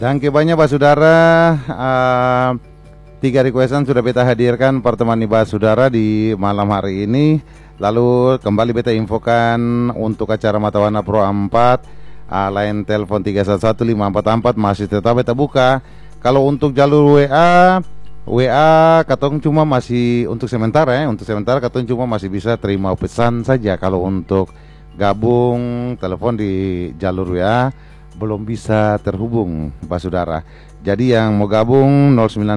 Danke banyak Pak Saudara. Tiga requestan sudah beta hadirkan pertemuan Pak Saudara di malam hari ini. Lalu kembali beta infokan untuk acara Matawana Pro 4, line telepon 311544 masih tetap beta buka. Kalau untuk jalur WA katong cuma masih untuk sementara katong cuma masih bisa terima pesan saja. Kalau untuk gabung telepon di jalur WA belum bisa terhubung Pak Saudara. Jadi yang mau gabung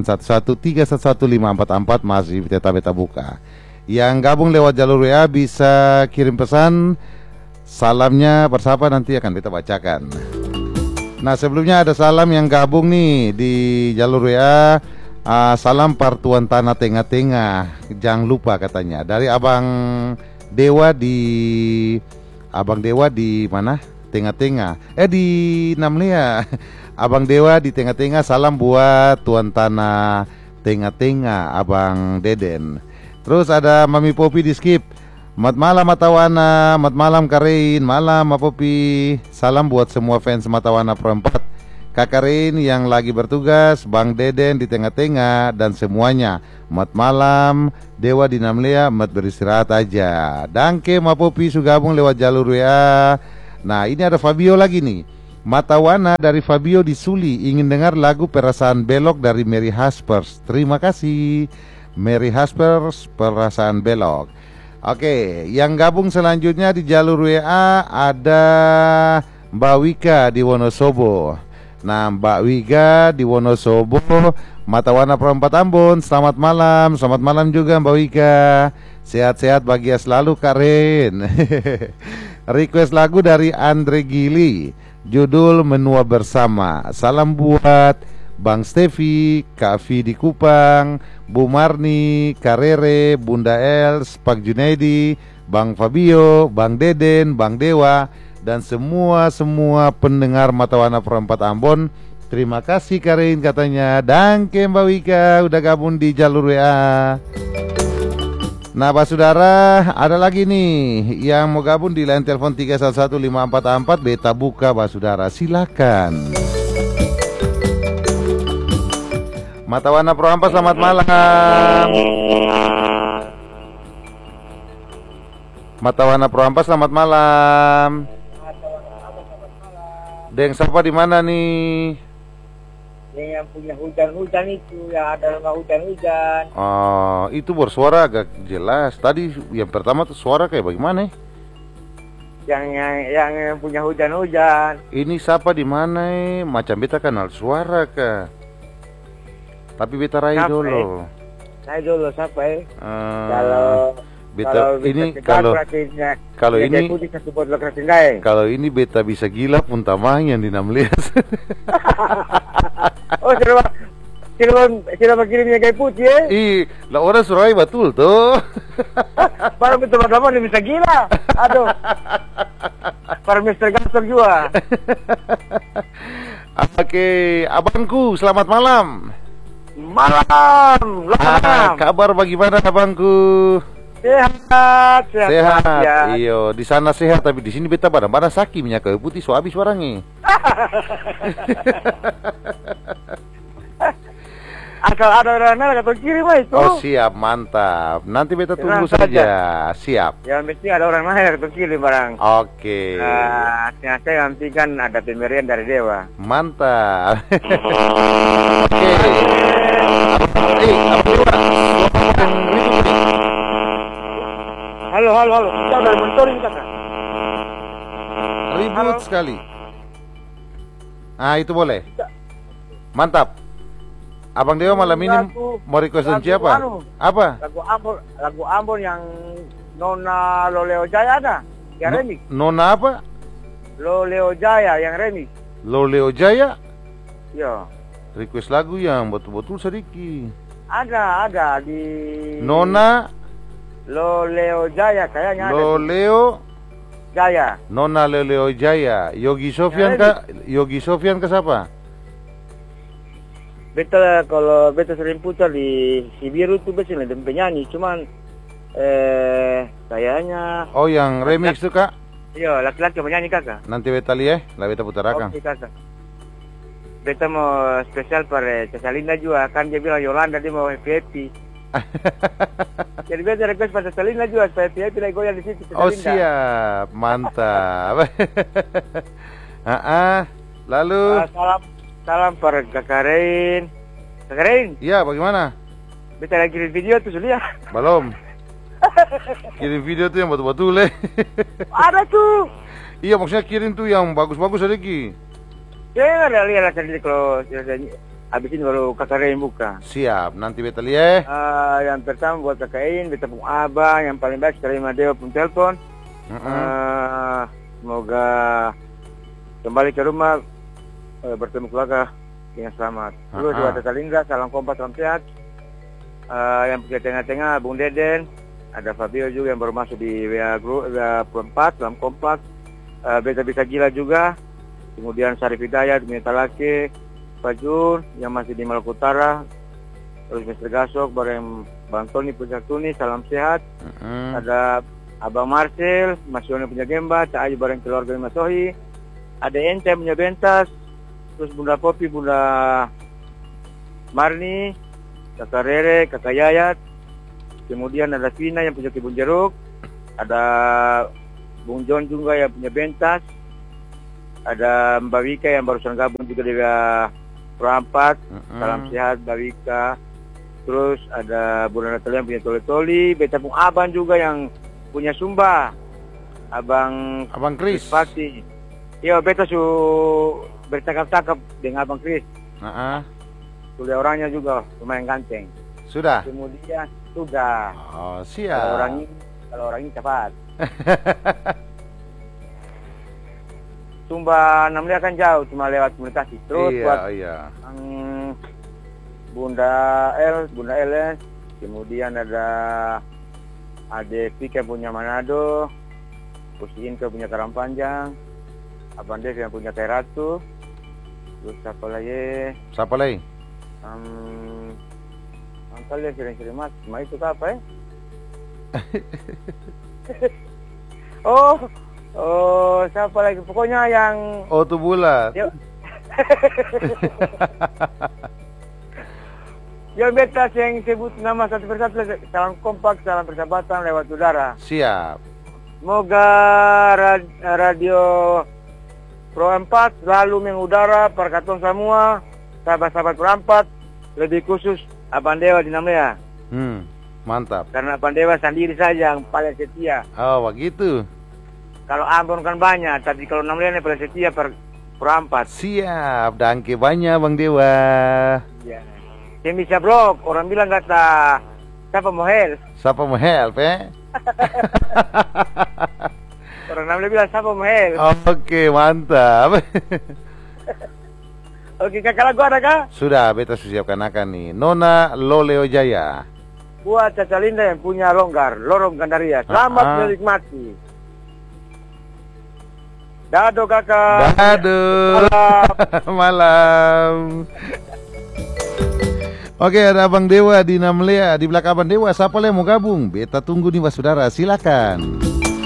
0911311544 masih tetap beta buka. Yang gabung lewat jalur WA bisa kirim pesan, salamnya bersapa nanti akan beta bacakan. Nah sebelumnya ada salam yang gabung nih di jalur WA. Salam Partuan Tanah Tengah-Tengah, jangan lupa katanya, dari Abang Dewa di mana? Tengah-Tengah, di Namlia. Abang Dewa di Tengah-Tengah, salam buat Tuan Tanah Tengah-Tengah, Abang Deden. Terus ada Mami Popi di Skip. Mat malam Matawana, mat malam Karin, malam Ma Popi. Salam buat semua fans Matawana Pro 4. Kak Karin yang lagi bertugas, Bang Deden di Tengah-Tengah dan semuanya. Mat malam, Dewa di Namlia, mat beristirahat aja. Danke Ma Popi sudah gabung lewat jalur WA. Nah ini ada Fabio lagi nih. Matawana dari Fabio di Suli ingin dengar lagu Perasaan Belok dari Mary Haspers. Terima kasih Mary Haspers, Perasaan Belok. Oke, yang gabung selanjutnya di jalur WA ada Mbak Wika di Wonosobo. Nah Mbak Wika di Wonosobo, Matawana Pro 4 Ambon. Selamat malam juga Mbak Wika. Sehat-sehat bahagia selalu Karen. Request lagu dari Andre Gili, judul Menua Bersama. Salam buat Bang Stevi, Kak Vi di Kupang, Bu Marni, Karere, Bunda Els, Pak Junaidi, Bang Fabio, Bang Deden, Bang Dewa, dan semua pendengar Matawana Pro 4 Ambon. Terima kasih Karin katanya. Danke Mbak Wika udah gabung di jalur WA. Nah Pak Saudara, ada lagi nih yang mau gabung di line telepon 311544 beta buka Pak Saudara, silakan. Matawana Pro 4 selamat malam. Matawana Pro 4 selamat malam. Deng siapa di mana nih? Yang punya hujan-hujan itu, yang ada nggak hujan-hujan. Oh, itu bersuara agak jelas. Tadi yang pertama tuh suara kayak bagaimana? Yang punya hujan-hujan. Ini siapa di mana? Macam beta kenal suara kah? Tapi beta rai dulu. Rai dulu siapa ya? Kalau ini beta bisa gila pun tamang yang di 16. Oh sudah kirimnya kayak putih ya? Lah orang Surabaya betul tuh. Baru teman-teman bisa gila. Aduh. Para Mister Gastor juga. Oke, abangku selamat malam. Malam. Kabar bagaimana abangku? Sehat. Iyo, di sana sehat tapi di sini beta badan sakit minyak kayu putih so habis warangnya. Asal ada orang atau kirim itu. Oh siap, mantap. Nanti beta tunggu saja. Siap. Yang penting ada orang lain atau kirim barang. Oke. Saya nanti kan ada pemberian dari Dewa. Mantap. Oke. Apa Dewa? Halo. Kita dari mentoring kakak. Ribut sekali. Itu boleh. Mantap. Abang Dewa malam ini mau request siapa? Apa? Lagu Ambon yang Nona Loleo Jaya ada, yang remix. Nona apa? Loleo Jaya yang remix. Loleo Jaya? Iya. Request lagu yang betul-betul sedikit. Ada di Nona Loleo Jaya kayaknya. Loleo Jaya. Nona Loleo Jaya. Yogi Sofian kah? Yogi Sofian ke siapa? Beta kalau beta sering putar di si biru tuh biasanya ada penyanyi, cuman kayaknya. Oh yang remix tuh kak? Iya laki-laki penyanyi kakak. Nanti beta lihat, lah beta putarakan. Oke kakak. beta mau spesial per Casalinda juga, kan dia bilang Yolanda dia mau happy. Jadi beta request pada Casalinda juga supaya happy lagi goyang di situ. Oh siap, mantap. Lalu salam per Kakarein. Kakarein? Iya, bagaimana? Beta lagi kirim video tuh sudah. Belum. Kirim video tuh yang betul-betul Ada tuh. Iya, maksudnya kirim tuh yang bagus-bagus lagi. Ya, ada lihat tadi kalau habis ini baru Kakarein buka. Siap, nanti beta lihat. Yang pertama buat Kakarein, beta pun abang yang paling baik sekali Madeo pun telepon. Semoga kembali ke rumah bertemu keluarga dengan selamat. Terus buat Casalinda, salam kompak, salam sehat. Yang punya tengah-tengah Bung Deden, ada Fabio juga yang baru masuk di WA Group, WA Pro 4, salam kompak. Beta bisa gila juga. Kemudian Syarif Hidayat, Minta Laki, Fajur yang masih di Maluku Utara, terus Mr. Gasok, bareng Bang Tony Puncak Tuni, salam sehat. Ada Abang Marcel, Mas Yoni punya Gemba, Cak Ayu bareng keluarga Mas Sohi, ada Ente punya Bentas, terus Bunda Popi, Bunda Marni, Kakak Rere, Kakak Yayat, kemudian ada Vina yang punya Kebun Jeruk, ada Bung John juga yang punya Bentas, ada Mbak Wika yang barusan gabung juga di Pro 4, salam sehat Mbak Wika. Terus ada Bunda Natalia yang punya Toli-Toli, beta pun abang juga yang punya Sumba, Abang Chris Pati. Iya, beta bercakap-cakap dengan Abang Chris. Sudah orangnya juga lumayan ganteng. Sudah? Kemudian sudah. Oh, siap. Kalau orang ini cepat. Sumba 6 kan jauh, cuma lewat komunikasi. Terus buat Bunda Ellen, kemudian ada Ade Pika punya Manado, Pusi Inka punya Karangpanjang, Abang Dev yang punya Kairatu, terus siapa lagi? Angkal ya sering-sering mas, cuma itu apa ya? Siapa lagi? Pokoknya yang... Oh, tuh bulat. Yang beta yang sebut nama satu persatu, salam kompak, salam persahabatan lewat udara. Siap. Semoga radio Pro 4 selalu mengudara perkataan semua, sahabat-sahabat Pro 4, lebih khusus Abang Dewa di Namlea. Mantap. Karena Abang Dewa sendiri saja yang paling setia. Oh, begitu. Kalau Ambon kan banyak, tapi kalau Namlea ini paling setia Pro 4. Siap, dangke banyak Bang Dewa. Iya. Yang bisa blok, orang bilang kata siapa mau help? Siapa mau help Orang Namlea bilang siapa mau help? Oke, mantap. Oke, kakak lagu ada kah? Sudah, beta siapkan akan nih. Nona Loleo Jaya. Buat Casalinda yang punya lorong Gandaria. Selamat menikmati. Dado kakak. Dado. Malam. Oke, ada Abang Dewa di Namlea. Di belakang Abang Dewa, siapa yang mau gabung? Beta tunggu nih, saudara. Silakan.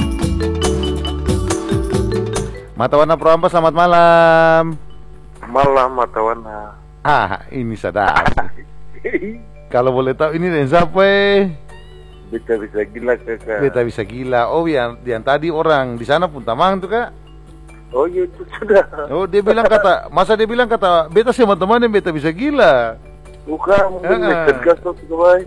Mata Warna Pro 4, selamat malam. Malam Mata Warna. Ini sadar. Kalau boleh tahu ini dari siapa? Beta bisa gila kakak. Beta bisa gila. Oh, yang tadi orang di sana pun tamang tuh kak. Oh iya, itu sudah. Oh, dia bilang kata, masa dia bilang kata beta sama teman yang beta bisa gila. Bukan, mungkin Mr. Gasok juga baik.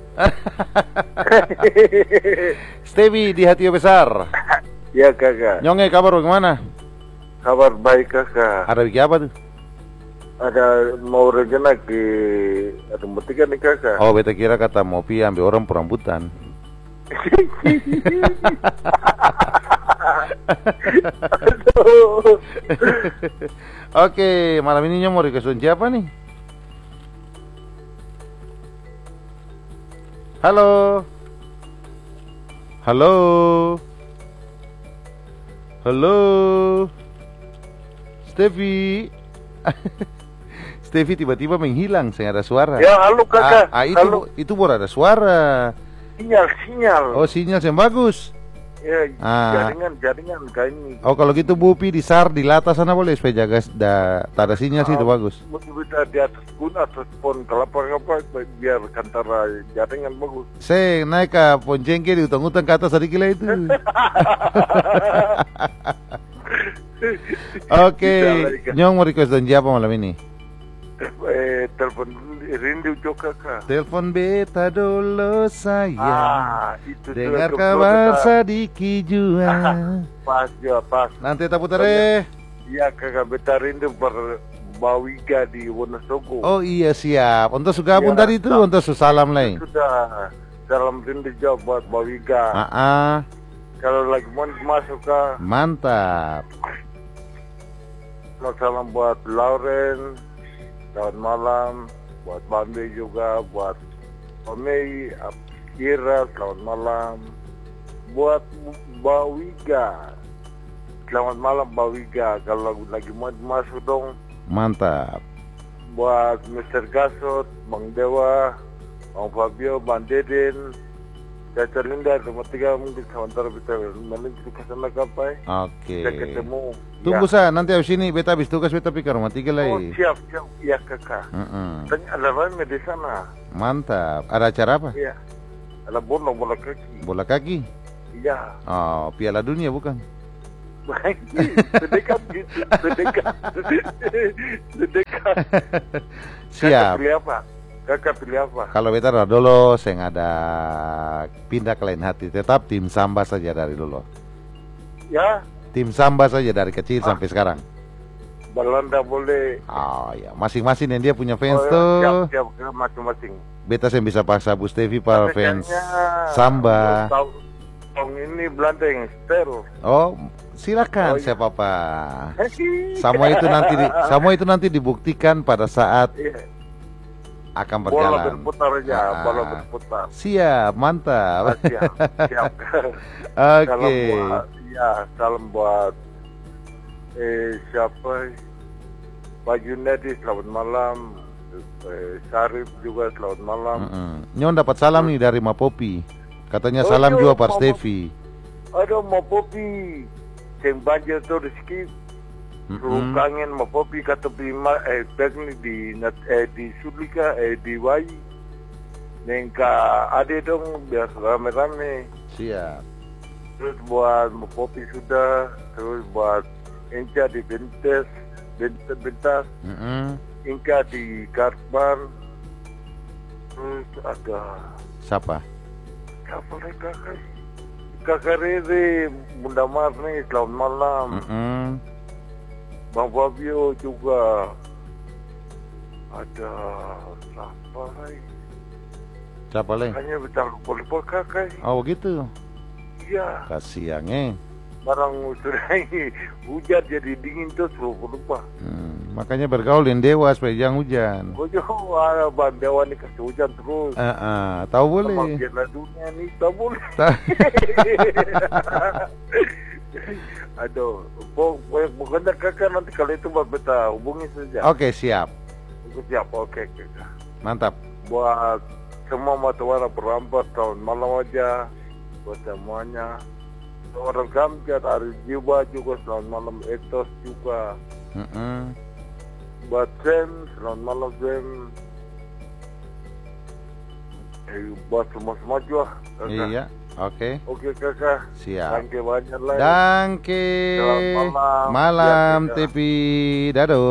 Stevie di hati besar. Ya kakak. Nyonge, kabar bagaimana? Kabar baik kakak. Ada bikin apa tuh? Ada mau rencana ke rumah tiga nih kakak. Oh, beta kira kata mau pi ambil orang perambutan. Oke, malam ini mau request siapa nih? Halo. Halo. Halo. Stevie. Stevie tiba-tiba menghilang, saya ada suara. Ya, halo kakak. Itu baru ada suara. Sinyal. Oh, sinyal yang bagus. Ya, Ah. jaringan kayak ini. Oh kalau gitu Bupi di SAR di Lata sana boleh supaya jaga tak ada sinyal sih itu bagus. Bisa di atas gunung atas pohon kelapa biar kantara jaringan bagus. Saya naik ke Poncengke di utang-utang ke atas sedikit lah itu. Oke, Nyong mau request dan siapa malam ini? Telepon rindu juga kak. Telepon beta dulu sayang. Itu Dengar tuh, kabar beta. sedikit juga. Pas ya pas. Nanti tak putar eh. Iya kakak beta rindu berbawiga di Wonosobo. Oh iya siap. Untuk gabung Iya, tadi itu untuk salam lain. Sudah salam rindu jawab buat Bawiga. Kalau lagi mau masuk ke Mantap. salam buat Lauren, selamat malam. Buat Bambi juga, buat Omei, Ira, selamat malam. Buat Bawiga, selamat malam Bawiga. Kalau lagi mau masuk dong. Mantap. Buat Mr. Gasot, Bang Dewa, Bang Fabio, Bang Dedin, Caca Linda, nomor 3 mungkin sementara bisa menuju ke sana kapai. Oke. Kita ketemu. Tunggu sa, nanti habis ini beta habis tugas beta pergi ke rumah 3 Oh lagi. siap, ya kakak. Tanya ada rame di sana. Mantap. Ada acara apa? Iya. Ada bola kaki. Bola kaki. Iya. Oh, Piala Dunia bukan? Baik, sedekat gitu, sedekat. Siap. Kakak pilih apa? Kakak pilih apa? Kalau beta dari dulu saya ada pindah ke lain hati. Tetap tim Samba saja dari dulu. Ya, Tim Samba saja dari kecil sampai sekarang. Belanda boleh. Oh ya, masing-masing yang dia punya fans Oh, tuh. siap, masing-masing. Beta saya bisa paksa Bu Stevi para Tapi fans kayaknya Samba. Tahun ini Belanda yang setel. Oh, silakan Oh, iya. siapa apa. Semua itu nanti dibuktikan pada saat Iya. akan Bola berjalan. berputar aja, bola berputar. Siap, mantap. Siap. Salam Oke. buat, ya, salam buat siapa? Pak Junedi, selamat malam. Syarif juga selamat malam. Nyon dapat salam nih dari Mapopi. Katanya Oh, salam iya, juga Pak Mama. Stevi. Aduh, mau Popi. Yang banjir tuh rezeki. Kangen mau Popi kata Bima teknik di Sulika di Wai. Nengka ade dong biar rame-rame. Siap. Terus buat mau Popi sudah, terus buat Inca di Bentas, Inca di Karban. Terus ada Siapa? siapa lagi kakak Rere, Bunda Marni, selamat malam. Bang Fabio juga ada siapa lagi? Siapa lagi? Hanya betul lupa kakak. Oh begitu. Iya, Kasihan barang sudah ini hujan jadi dingin tuh lupa. Makanya bergaul dengan dewa supaya jangan hujan. Gue juga Bang Dewa nih kasih hujan terus. Tahu Sama boleh. Piala Dunia nih, tak boleh. Aduh, pokoknya kakak nanti kalau itu Mbak Beta hubungi saja. Oke, siap. Siap, oke kakak. Mantap. Buat semua mata perampas tahun malam aja, buat semuanya. Orang Gambiar, Ari Jiwa juga selamat malam, Etos juga. Buat Sam, selamat malam Sam. Buat semua juga kakak. Iya, oke. Oke kakak. Siap. Thank you banyak lah. Danke. Selamat malam. Malam, Ya, Tepi. Dado.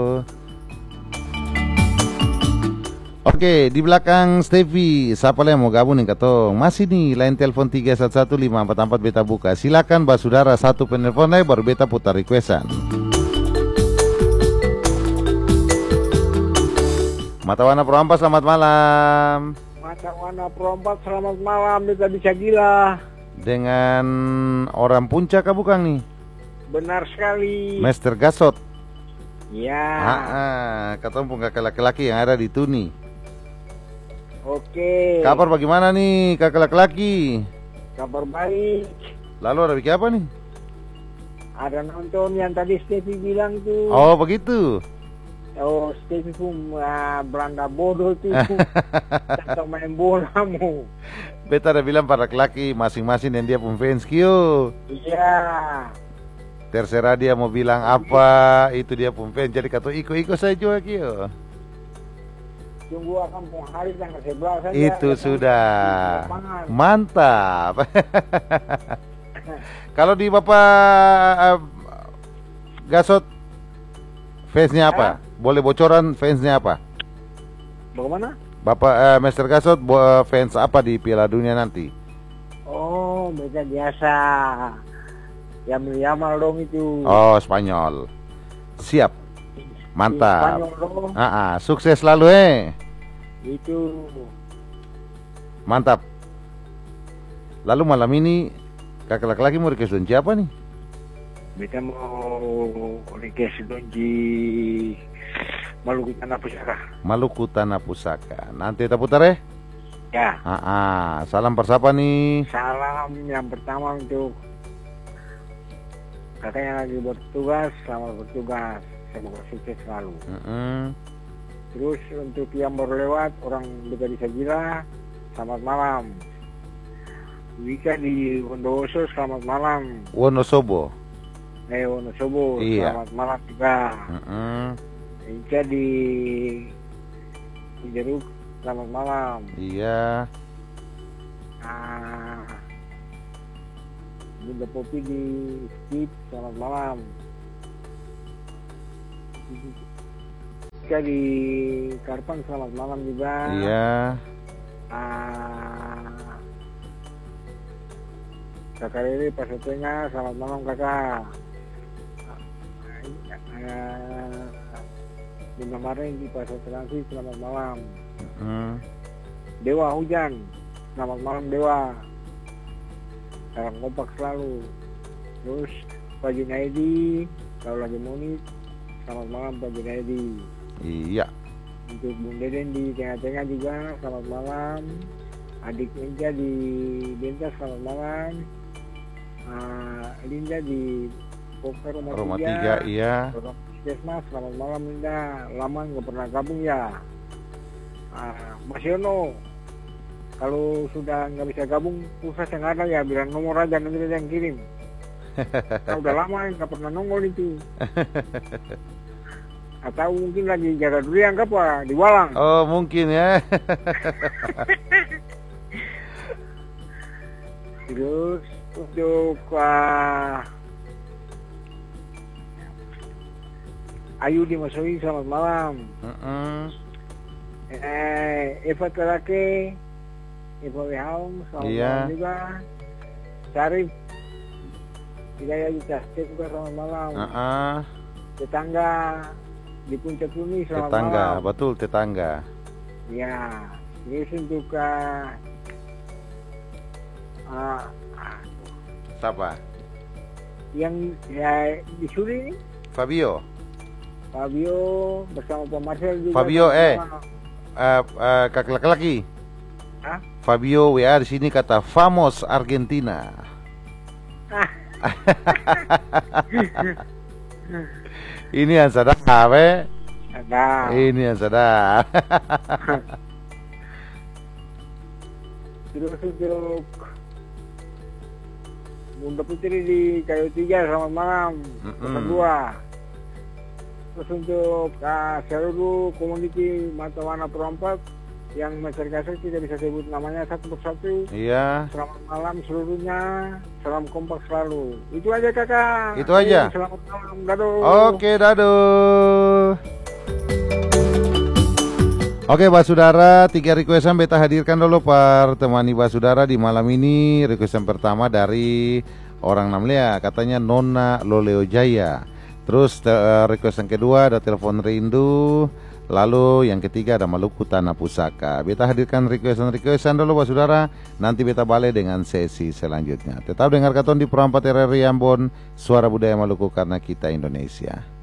Oke, di belakang Stevi, siapa yang mau gabung nih katong? Masih nih, line telepon 3115444 beta buka. Silakan Basudara satu penelpon lagi baru beta putar requestan. Mata Warna Perampas, selamat malam. Mata Warna Perompak, selamat malam. Kita bisa gila. Dengan orang puncak kah bukan nih? Benar sekali. Master Gasot. Ya. Katong pun kakak laki-laki yang ada di Tuni. Oke. Kabar bagaimana nih kakak laki-laki? Kabar baik. Lalu ada bikin apa nih? Ada nonton yang tadi Stevi bilang tuh. Oh begitu. Oh, Stevie pun Belanda bodoh tuh. Tak main bola mu. Beta ada bilang para laki masing-masing yang dia pun fans kyo. Iya. Terserah dia mau bilang apa, itu dia pun fans. Jadi kata iko-iko saya juga kyo. Tunggu akan hari tanggal 11 saja. Itu sudah. Mantap. Kalau di Bapak Gasot fansnya apa? Boleh bocoran fansnya apa? Bagaimana? Bapak Master Gasot fans apa di Piala Dunia nanti? Oh, mereka biasa. Yamal dong itu. Oh, Spanyol. Siap. Mantap. Spanyol dong. Sukses selalu Itu. Mantap. Lalu malam ini kakak laki-laki mau request donji apa nih? Kita mau request donji Maluku Tanah Pusaka. Maluku Tanah Pusaka. Nanti kita putar Ya. Salam persapa nih. Salam yang pertama untuk kakak yang lagi bertugas, selamat bertugas, semoga sukses selalu. Terus untuk yang baru lewat, orang dekat di Sajira, selamat malam. Wika di Bondowoso, selamat malam. Wonosobo. Wonosobo, Iya. Selamat malam juga. Wika di Jeruk, selamat malam. Iya. Bunda Popi di Skip, selamat malam. Wika di Karpang, selamat malam juga. Iya. Kakak Riri Pasar Tengah, selamat malam kakak. Bunda Maring di Pasar Transi, selamat malam. Dewa Hujan, selamat malam Dewa. Salam kompak selalu. Terus Pak Junaidi, kalau lagi monit, selamat malam Pak Junaidi. Iya. Untuk Bung Deden di tengah-tengah juga, selamat malam. Adik Linda di Bentas, selamat malam. Linda di Poker Rumah 3, iya. Puskesmas, selamat malam Linda. Lama nggak pernah gabung ya. Mas Yono, kalau sudah nggak bisa gabung, pulsa yang ada ya bilang nomor aja, nanti dia yang kirim. Udah lama nggak pernah nongol itu. Atau mungkin lagi jaga dulu yang apa di Walang. Oh mungkin ya. Terus untuk Ayu di Masowi, selamat malam. Eva Terake, Eva Wehaum, selamat malam juga. Syarif Hidayah di Tasik juga, selamat malam. Tetangga di Puncak Bumi, selamat malam. Betul tetangga. Ya, terus untuk siapa? Yang ya di Suri ini? Fabio bersama Pak Marcel juga. Fabio kakak laki-laki. Fabio WA di sini kata Famos Argentina. Ini yang sadar, Ini yang sadar. Terus untuk Bunda Putri di Kayu 3, selamat malam. Kedua. Terus untuk seluruh komuniti Matawana Perompak yang masyarakat tidak bisa sebut namanya satu persatu. Iya. Selamat malam seluruhnya. Salam kompak selalu. Itu aja kakak. Itu aja. Selamat malam. Daduh. Oke, daduh. Oke, Basudara, 3 requestan beta hadirkan dulu temani Basudara di malam ini. Requestan pertama dari orang Namlea, katanya Nona Loleo Jaya. Terus requestan kedua ada telepon rindu. Lalu yang ketiga ada Maluku Tanah Pusaka. Beta hadirkan requestan dulu Basudara. Nanti beta balik dengan sesi selanjutnya. Tetap dengar katon di Perempat RRI Ambon, Suara Budaya Maluku karena kita Indonesia.